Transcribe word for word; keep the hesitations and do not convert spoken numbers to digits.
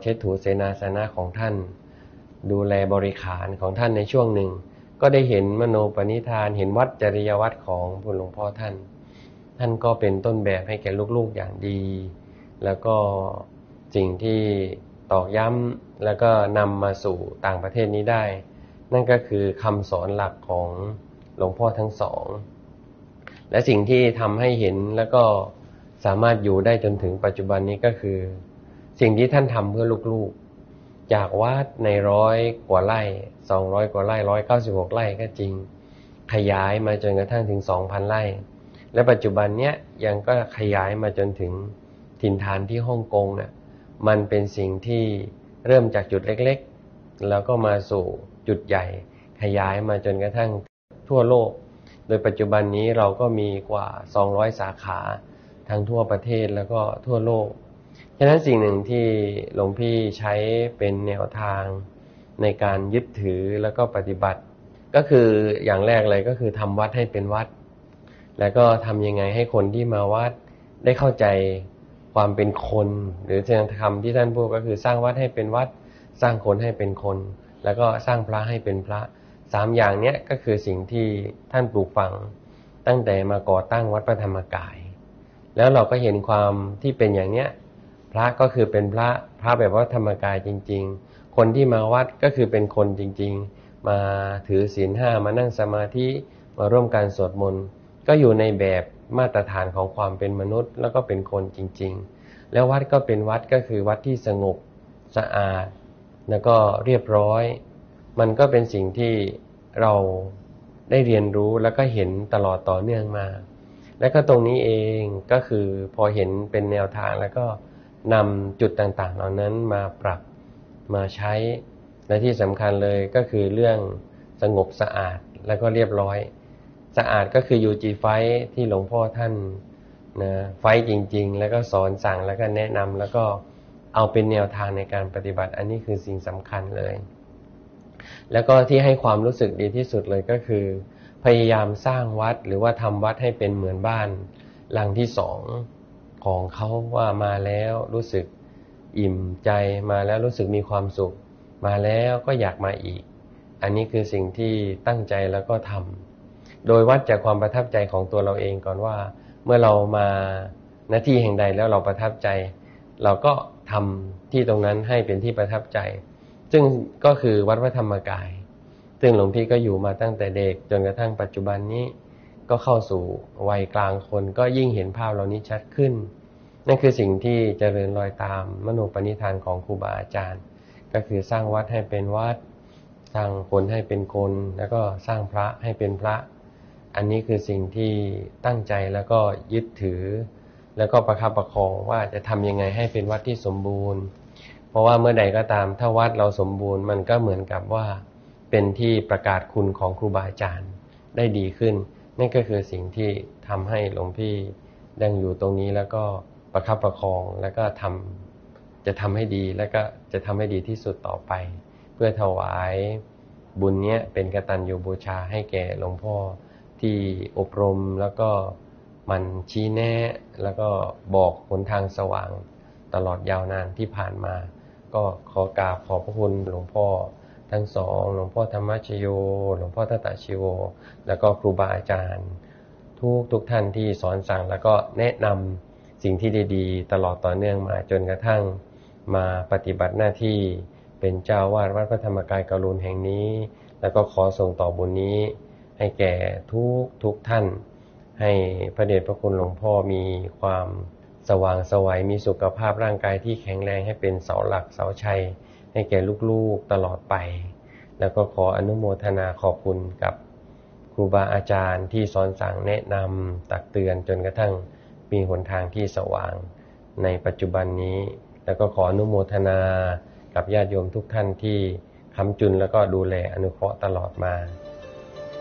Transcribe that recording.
เช็ดถูเสนาสนะของท่านดูแลบริขารของท่านในช่วงหนึ่งก็ได้เห็นมโนปณิธานเห็นวัดจริยวัตรของหลวงพ่อท่านท่านก็เป็นต้นแบบให้แก่ลูกๆอย่างดีแล้วก็สิ่งที่ตอกย้ำแล้วก็นำมาสู่ต่างประเทศนี้ได้นั่นก็คือคำสอนหลักของหลวงพ่อทั้งสองและสิ่งที่ทำให้เห็นแล้วก็สามารถอยู่ได้จนถึงปัจจุบันนี้ก็คือสิ่งที่ท่านทำเพื่อลูกๆจากวัดในร้อยกว่าไร่สองร้อยกว่าไร่หนึ่งร้อยเก้าสิบหกไร่ก็จริงขยายมาจนกระทั่งถึง สองพัน ไร่และปัจจุบันเนี้ยยังก็ขยายมาจนถึงถิ่นฐานที่ฮ่องกงเนี่ยมันเป็นสิ่งที่เริ่มจากจุดเล็กๆแล้วก็มาสู่จุดใหญ่ขยายมาจนกระทั่งทั่วโลกโดยปัจจุบันนี้เราก็มีกว่าสองร้อยสาขาทั้งทั่วประเทศแล้วก็ทั่วโลกฉะนั้นสิ่งหนึ่งที่หลวงพี่ใช้เป็นแนวทางในการยึดถือแล้วก็ปฏิบัติก็คืออย่างแรกเลยก็คือทำวัดให้เป็นวัดแล้วก็ทำยังไงให้คนที่มาวัดได้เข้าใจความเป็นคนหรือคำที่ท่านพูดก็คือสร้างวัดให้เป็นวัดสร้างคนให้เป็นคนแล้วก็สร้างพระให้เป็นพระสามอย่างเนี้ยก็คือสิ่งที่ท่านปลูกฝังตั้งแต่มาก่อตั้งวัดพระธรรมกายแล้วเราก็เห็นความที่เป็นอย่างเนี้ยพระก็คือเป็นพระพระแบบวัดธรรมกายจริงๆคนที่มาวัดก็คือเป็นคนจริงๆมาถือศีลห้ามานั่งสมาธิมาร่วมกันสวดมนต์ก็อยู่ในแบบมาตรฐานของความเป็นมนุษย์แล้วก็เป็นคนจริงๆแล้ววัดก็เป็นวัดก็คือวัดที่สงบสะอาดแล้วก็เรียบร้อยมันก็เป็นสิ่งที่เราได้เรียนรู้แล้วก็เห็นตลอดต่อเนื่องมาและก็ตรงนี้เองก็คือพอเห็นเป็นแนวทางแล้วก็นำจุดต่างๆเหล่านั้นมาปรับมาใช้และที่สำคัญเลยก็คือเรื่องสงบสะอาดแล้วก็เรียบร้อยสะอาดก็คือ ยู จี ไฟท์ ที่หลวงพ่อท่านนะไฟท์จริงๆแล้วก็สอนสั่งแล้วก็แนะนำแล้วก็เอาเป็นแนวทางในการปฏิบัติอันนี้คือสิ่งสำคัญเลยแล้วก็ที่ให้ความรู้สึกดีที่สุดเลยก็คือพยายามสร้างวัดหรือว่าทำวัดให้เป็นเหมือนบ้านหลังที่สองของเขาว่ามาแล้วรู้สึกอิ่มใจมาแล้วรู้สึกมีความสุขมาแล้วก็อยากมาอีกอันนี้คือสิ่งที่ตั้งใจแล้วก็ทำโดยวัดจากความประทับใจของตัวเราเองก่อนว่าเมื่อเรามาณที่แห่งใดแล้วเราประทับใจเราก็ทำที่ตรงนั้นให้เป็นที่ประทับใจซึ่งก็คือวัดพระธรรมกายซึ่งหลวงพี่ก็อยู่มาตั้งแต่เด็กจนกระทั่งปัจจุบันนี้ก็เข้าสู่วัยกลางคนก็ยิ่งเห็นภาพเหล่านี้ชัดขึ้นนั่นคือสิ่งที่เจริญรอยตามมโนปณิธานของครูบาอาจารย์ก็คือสร้างวัดให้เป็นวัดสร้างคนให้เป็นคนแล้วก็สร้างพระให้เป็นพระอันนี้คือสิ่งที่ตั้งใจแล้วก็ยึดถือแล้วก็ประคับประคองว่าจะทำยังไงให้เป็นวัดที่สมบูรณ์เพราะว่าเมื่อใดก็ตามถ้าวัดเราสมบูรณ์มันก็เหมือนกับว่าเป็นที่ประกาศคุณของครูบาอาจารย์ได้ดีขึ้นนั่นก็คือสิ่งที่ทำให้หลวงพี่ดังอยู่ตรงนี้แล้วก็ประคับประคองแล้วก็ทำจะทำให้ดีแล้วก็จะทำให้ดีที่สุดต่อไปเพื่อถวายบุญเนี้ยเป็นกตัญญูบูชาให้แก่หลวงพ่อที่อบรมแล้วก็มันชี้แนะแล้วก็บอกหนทางสว่างตลอดยาวนานที่ผ่านมาก็ขอกราบขอบพระคุณหลวงพ่อทั้งสองหลวงพ่อธรรมชโยหลวงพ่อทัตตชิโวแล้วก็ครูบาอาจารย์ทุกทุกท่านที่สอนสั่งแล้วก็แนะนำสิ่งที่ดีๆตลอดต่อเนื่องมาจนกระทั่งมาปฏิบัติหน้าที่เป็นเจ้าวาดวัดพระธรรมกายกรุณแห่งนี้แล้วก็ขอส่งต่อบุญนี้ให้แก่ทุกทุกท่านให้พระเดชพระคุณหลวงพ่อมีความสว่างไสวมีสุขภาพร่างกายที่แข็งแรงให้เป็นเสาหลักเสาชัยให้แก่ลูกๆตลอดไปแล้วก็ขออนุโมทนาขอบคุณกับครูบาอาจารย์ที่สอนสั่งแนะนำตักเตือนจนกระทั่งมีหนทางที่สว่างในปัจจุบันนี้แล้วก็ขออนุโมทนากับญาติโยมทุกท่านที่ค้ำจุนแล้วก็ดูแลอนุเคราะห์ตลอดมา